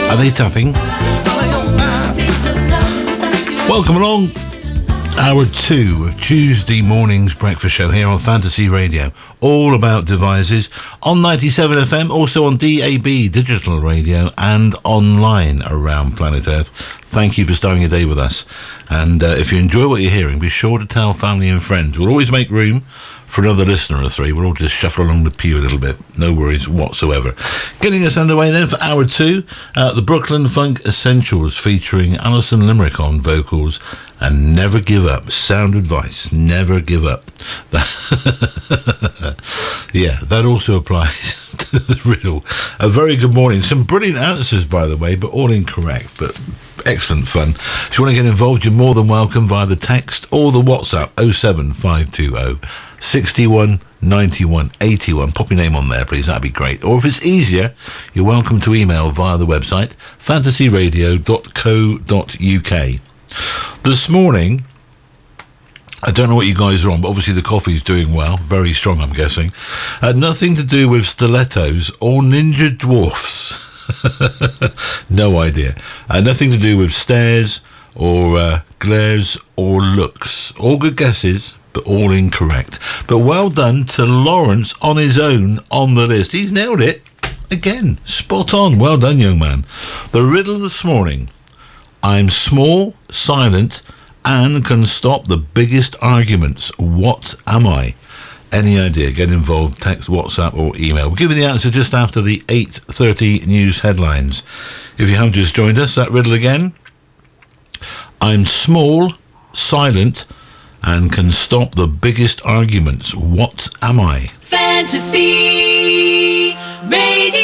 Are they tapping? Welcome along. Hour 2 of Tuesday morning's breakfast show here on Fantasy Radio. All about devices on 97 FM, also on DAB digital radio and online around planet Earth. Thank you for starting your day with us. And if you enjoy what you're hearing, be sure to tell family and friends. We'll always make room for another listener or three. We'll all just shuffle along the pew a little bit. No worries whatsoever. Getting us underway then for hour 2, the Brooklyn Funk Essentials featuring Alison Limerick on vocals and Never Give Up. Sound advice, never give up. Yeah, that also applies to the riddle. A very good morning. Some brilliant answers, by the way, but all incorrect, but excellent fun. If you want to get involved, you're more than welcome via the text or the WhatsApp 07520 61 91 81. Pop your name on there, please. That'd be great. Or if it's easier, you're welcome to email via the website fantasyradio.co.uk. This morning, I don't know what you guys are on, but obviously the coffee's doing well. Very strong, I'm guessing. Nothing to do with stilettos or ninja dwarfs. No idea. Nothing to do with stairs or glares or looks. All good guesses, but all incorrect. But well done to Lawrence on his own on the list. He's nailed it again. Spot on. Well done, young man. The riddle this morning. I'm small, silent, and can stop the biggest arguments. What am I? Any idea? Get involved. Text, WhatsApp, or email. We'll give you the answer just after the 8:30 news headlines. If you have just joined us, that riddle again. I'm small, silent, and can stop the biggest arguments. What am I? Fantasy Radio.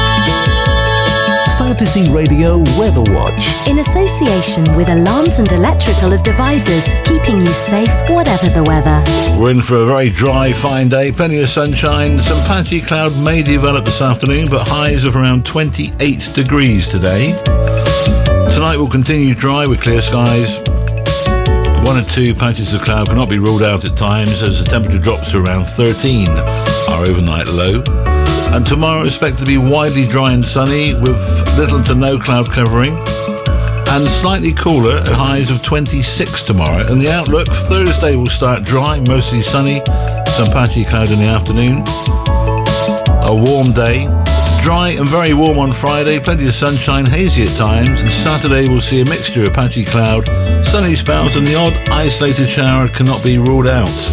Fantasy Radio Weather Watch. In association with Alarms and Electrical Devices, keeping you safe whatever the weather. We're in for a very dry, fine day. Plenty of sunshine. Some patchy cloud may develop this afternoon, but highs of around 28 degrees today. Tonight will continue dry with clear skies. 1 or 2 patches of cloud cannot be ruled out at times as the temperature drops to around 13, our overnight low. And tomorrow is expected to be widely dry and sunny with little to no cloud covering. And slightly cooler at highs of 26 tomorrow. And the outlook for Thursday will start dry, mostly sunny, some patchy cloud in the afternoon. A warm day. Dry and very warm on Friday, plenty of sunshine, hazy at times, and Saturday we'll see a mixture of patchy cloud, sunny spells, and the odd isolated shower cannot be ruled out.